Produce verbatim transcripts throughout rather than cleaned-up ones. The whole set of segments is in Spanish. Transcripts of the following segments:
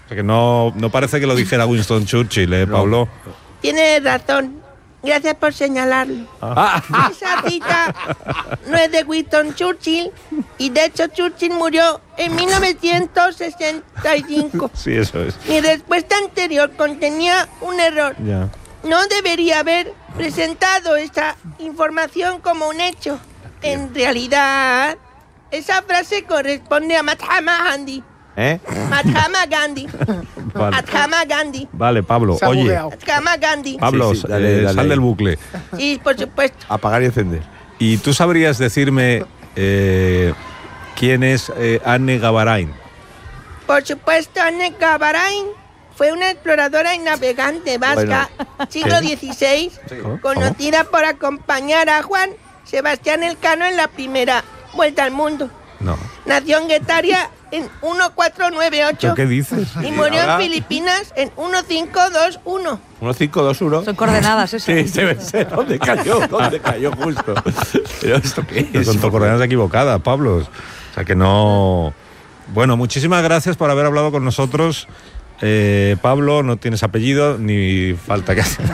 O sea que no, no parece que lo dijera Winston Churchill, ¿eh, Pablo? Tiene razón. Gracias por señalarlo. Ah. Esa cita no es de Winston Churchill y de hecho Churchill murió en mil novecientos sesenta y cinco. Sí, eso es. Mi respuesta anterior contenía un error. Ya. No debería haber presentado esta información como un hecho. En realidad, esa frase corresponde a Mahatma Gandhi. ¿Eh? Mahatma Gandhi. Vale. Mahatma Gandhi. Vale, Pablo, Se ha oye. bugueado. Mahatma Gandhi. Pablo, Sí, sí, dale, eh, dale sal ahí. del bucle. Sí, por supuesto. Apagar y encender. ¿Y tú sabrías decirme eh, quién es eh, Anne Gavarain? Por supuesto, Anne Gavarain fue una exploradora y navegante vasca, siglo dieciséis, conocida por acompañar a Juan Sebastián Elcano en la primera vuelta al mundo. No. Nació en Guetaria en mil cuatrocientos noventa y ocho ¿Qué dices? y murió ahora? en Filipinas en mil quinientos veintiuno. uno cinco dos uno. Son coordenadas, eso. Sí, se ve sé dónde cayó, dónde cayó justo. Pero esto qué Pero es. con tu coordenadas equivocada, Pablo. O sea que no... Bueno, muchísimas gracias por haber hablado con nosotros. Eh, Pablo, no tienes apellido ni falta que hacer.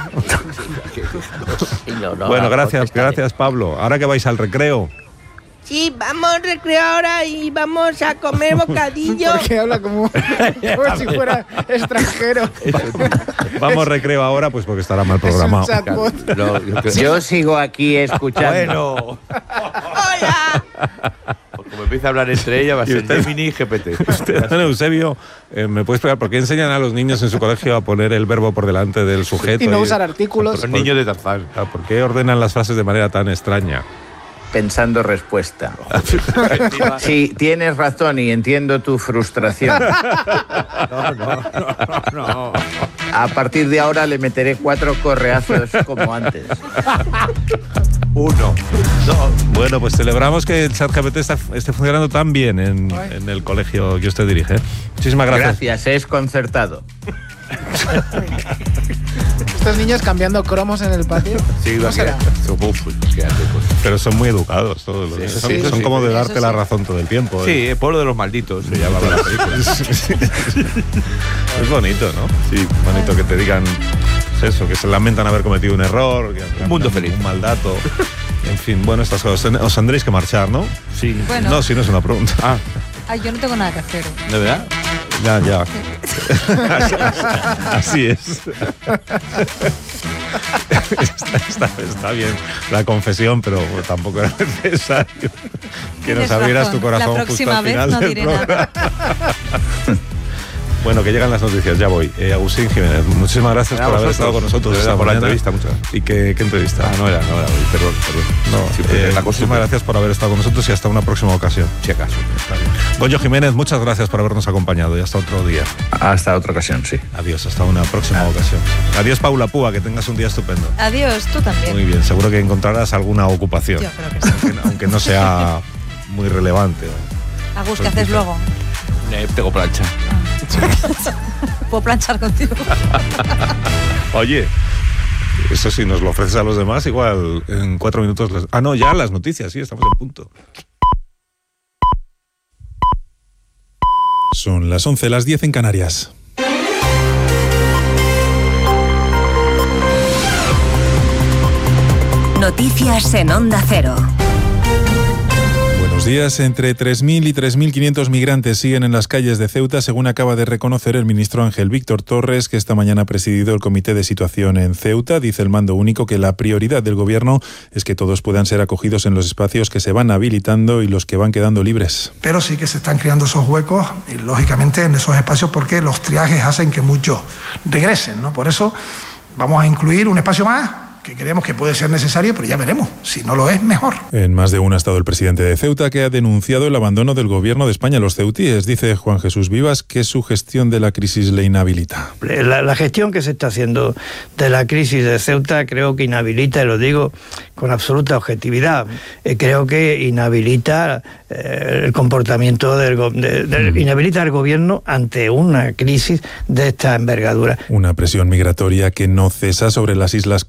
Bueno, gracias, gracias, Pablo. Ahora que vais al recreo. Sí, vamos al recreo ahora y vamos a comer bocadillo. Porque habla como, como si fuera extranjero. Vamos al recreo ahora, pues porque estará mal Es un programado. chatbot. No, yo creo- Yo sigo aquí escuchando. Bueno, ¡Hola! pues como empieza a hablar entre ellas va a ¿Y ser usted? Gemini y G P T. Usted, don Eusebio, eh, ¿me puede explicar por qué enseñan a los niños en su colegio a poner el verbo por delante del sujeto? Y no usar artículos. Los niños de Tarzán. Ah, ¿por qué ordenan las frases de manera tan extraña? Pensando respuesta. Sí, tienes razón y entiendo tu frustración. No, no, no, no. A partir de ahora le meteré cuatro correazos como antes. Uno, dos. Bueno, pues celebramos que el ChatGPT está, esté funcionando tan bien en, en el colegio que usted dirige. Muchísimas gracias. Gracias, es concertado. Estos niños cambiando cromos en el patio. Sí, ¿Cómo va a será? quedar. Uf, quédate, pues. Pero son muy educados todos los Sí, niños. eso Son, sí, eso son sí. como de Eso darte sí. la razón todo el tiempo. ¿eh? Sí, el pueblo de los malditos se llama la película. Es bonito, ¿no? Sí, bonito que te digan pues eso, que se lamentan haber cometido un error, que, Un mundo feliz. un mal dato. En fin, bueno, estas cosas. Os tendréis que marchar, ¿no? Sí. Bueno. No, si no es una pregunta. Ah, Ay, yo no tengo nada que hacer. ¿de verdad? Ya, ya. Así es. Está, está, está bien la confesión, pero tampoco era necesario que nos Tienes abrieras razón. tu corazón La justo próxima al vez final no del diré programa. Bueno, que llegan las noticias, ya voy. Eh, Agustín Jiménez, muchísimas gracias A por haber vosotros. estado con nosotros De esta verdad, por la mañana. entrevista, muchas gracias. ¿Y qué, qué entrevista? Ah, no era, no era hoy, perdón, perdón. No, Siempre eh, la muchísimas costumbre. gracias por haber estado con nosotros y hasta una próxima ocasión. Si acaso. Goyo Jiménez, muchas gracias por habernos acompañado y hasta otro día. Hasta otra ocasión, sí. Adiós, hasta una próxima ocasión. Adiós, Paula Púa, que tengas un día estupendo. Adiós, tú también. Muy bien, seguro que encontrarás alguna ocupación, Yo creo que sí. aunque, aunque no sea muy relevante. Agus, ¿qué haces luego? Eh, tengo plancha. Puedo planchar contigo. Oye, eso sí, nos lo ofreces a los demás, igual en cuatro minutos... les- Ah, no, ya las noticias, sí, estamos en punto. Son las once, las diez en Canarias. Noticias en Onda Cero. Buenos días. Entre tres mil y tres mil quinientos migrantes siguen en las calles de Ceuta, según acaba de reconocer el ministro Ángel Víctor Torres, que esta mañana ha presidido el Comité de Situación en Ceuta. Dice el mando único que la prioridad del gobierno es que todos puedan ser acogidos en los espacios que se van habilitando y los que van quedando libres. Pero sí que se están creando esos huecos, y lógicamente en esos espacios, porque los triajes hacen que muchos regresen, ¿no? Por eso vamos a incluir un espacio más que creemos que puede ser necesario, pero ya veremos. Si no lo es, mejor. En más de uno ha estado el presidente de Ceuta, que ha denunciado el abandono del gobierno de España a los ceutíes. Dice Juan Jesús Vivas que su gestión de la crisis le inhabilita. La, la gestión que se está haciendo de la crisis de Ceuta creo que inhabilita, y lo digo con absoluta objetividad, eh, creo que inhabilita eh, el comportamiento del go- de, de, mm. inhabilita al gobierno ante una crisis de esta envergadura. Una presión migratoria que no cesa sobre las Islas Canarias.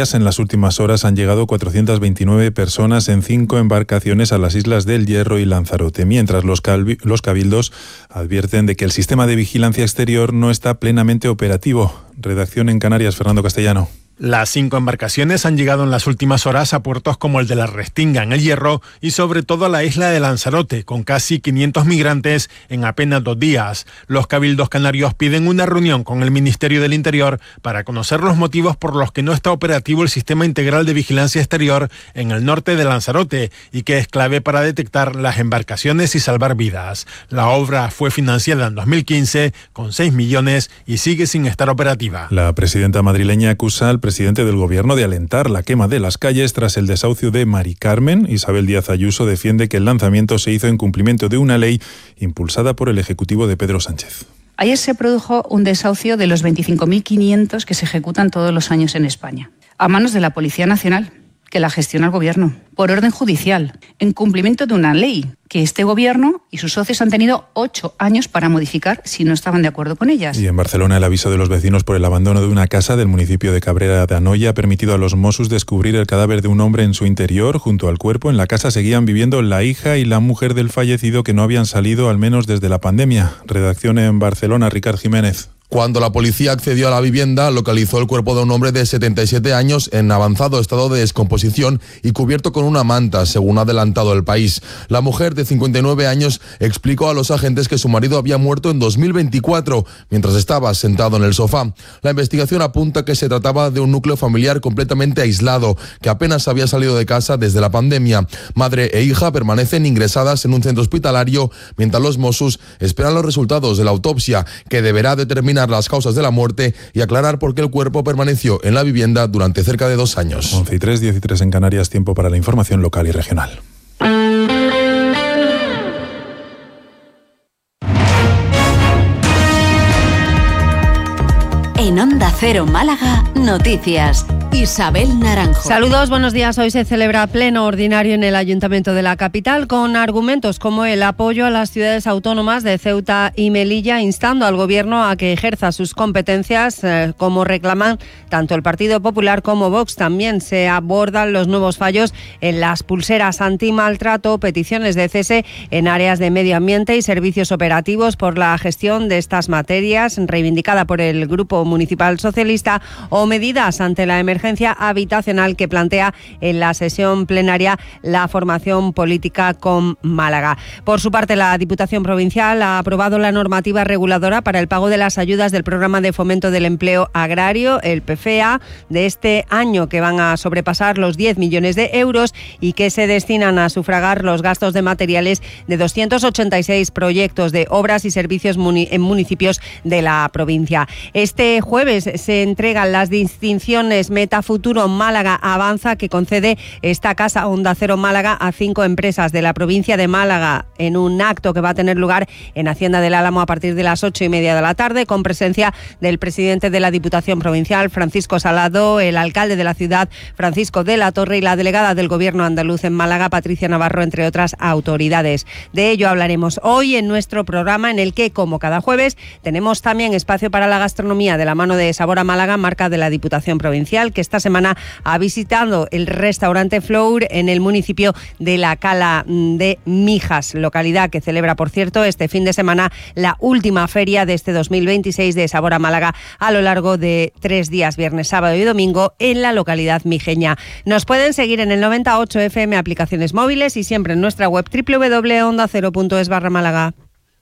Canarias, en las últimas horas han llegado cuatrocientas veintinueve personas en cinco embarcaciones a las islas del Hierro y Lanzarote, mientras los, los cabildos advierten de que el sistema de vigilancia exterior no está plenamente operativo. Redacción en Canarias, Fernando Castellano. Las cinco embarcaciones han llegado en las últimas horas a puertos como el de la Restinga, en el Hierro, y sobre todo a la isla de Lanzarote, con casi quinientos migrantes en apenas dos días. Los cabildos canarios piden una reunión con el Ministerio del Interior para conocer los motivos por los que no está operativo el sistema integral de vigilancia exterior en el norte de Lanzarote y que es clave para detectar las embarcaciones y salvar vidas. La obra fue financiada en dos mil quince con seis millones y sigue sin estar operativa. La presidenta madrileña acusa al presidente del Gobierno de alentar la quema de las calles tras el desahucio de Mari Carmen. Isabel Díaz Ayuso defiende que el lanzamiento se hizo en cumplimiento de una ley impulsada por el Ejecutivo de Pedro Sánchez. Ayer se produjo un desahucio de los veinticinco mil quinientos que se ejecutan todos los años en España, a manos de la Policía Nacional, que la gestiona el Gobierno, por orden judicial, en cumplimiento de una ley que este Gobierno y sus socios han tenido ocho años para modificar si no estaban de acuerdo con ellas. Y en Barcelona, el aviso de los vecinos por el abandono de una casa del municipio de Cabrera de Anoia ha permitido a los Mossos descubrir el cadáver de un hombre en su interior. Junto al cuerpo, en la casa seguían viviendo la hija y la mujer del fallecido, que no habían salido al menos desde la pandemia. Redacción en Barcelona, Ricard Jiménez. Cuando la policía accedió a la vivienda, localizó el cuerpo de un hombre de setenta y siete años en avanzado estado de descomposición y cubierto con una manta, según ha adelantado El País. La mujer, de cincuenta y nueve años, explicó a los agentes que su marido había muerto en dos mil veinticuatro, mientras estaba sentado en el sofá. La investigación apunta que se trataba de un núcleo familiar completamente aislado, que apenas había salido de casa desde la pandemia. Madre e hija permanecen ingresadas en un centro hospitalario, mientras los Mossos esperan los resultados de la autopsia, que deberá determinar las causas de la muerte y aclarar por qué el cuerpo permaneció en la vivienda durante cerca de dos años. once y tres, diez y tres en Canarias, tiempo para la información local y regional. En Onda Cero Málaga, noticias. Isabel Naranjo. Saludos, buenos días. Hoy se celebra pleno ordinario en el Ayuntamiento de la capital con argumentos como el apoyo a las ciudades autónomas de Ceuta y Melilla, instando al Gobierno a que ejerza sus competencias, eh, como reclaman tanto el Partido Popular como Vox. También se abordan los nuevos fallos en las pulseras antimaltrato, peticiones de cese en áreas de medio ambiente y servicios operativos por la gestión de estas materias, reivindicada por el Grupo Municipal Socialista, o medidas ante la emergencia habitacional que plantea en la sesión plenaria la formación política con Málaga. Por su parte, la Diputación Provincial ha aprobado la normativa reguladora para el pago de las ayudas del Programa de Fomento del Empleo Agrario, el P F E A, de este año, que van a sobrepasar los diez millones de euros y que se destinan a sufragar los gastos de materiales de doscientos ochenta y seis proyectos de obras y servicios muni- en municipios de la provincia. Este jueves se entregan las distinciones Meta Futuro Málaga Avanza, que concede esta casa Onda Cero Málaga a cinco empresas de la provincia de Málaga, en un acto que va a tener lugar en Hacienda del Álamo a partir de las ocho y media de la tarde, con presencia del presidente de la Diputación Provincial, Francisco Salado, el alcalde de la ciudad, Francisco de la Torre, y la delegada del Gobierno andaluz en Málaga, Patricia Navarro, entre otras autoridades. De ello hablaremos hoy en nuestro programa, en el que, como cada jueves, tenemos también espacio para la gastronomía de la mano de Sabor a Málaga, marca de la Diputación Provincial, que esta semana ha visitado el restaurante Flour en el municipio de la Cala de Mijas, localidad que celebra, por cierto, este fin de semana la última feria de este dos mil veintiséis de Sabor a Málaga, a lo largo de tres días, viernes, sábado y domingo, en la localidad mijeña. Nos pueden seguir en el noventa y ocho F M, aplicaciones móviles, y siempre en nuestra web doble u doble u doble u punto onda cero punto es barra Málaga.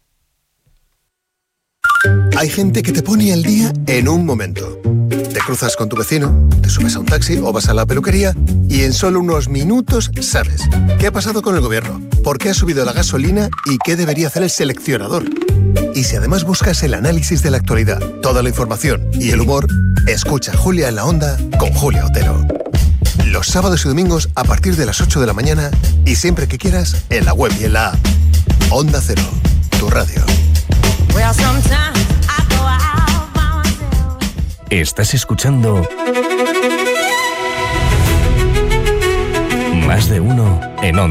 Hay gente que te pone al día en un momento. Te cruzas con tu vecino, te subes a un taxi o vas a la peluquería y en solo unos minutos sabes qué ha pasado con el gobierno, por qué ha subido la gasolina y qué debería hacer el seleccionador. Y si además buscas el análisis de la actualidad, toda la información y el humor, escucha Julia en la Onda con Julia Otero. Los sábados y domingos a partir de las ocho de la mañana y siempre que quieras en la web y en la app. Onda Cero, tu radio. Estás escuchando Más de Uno en Onda.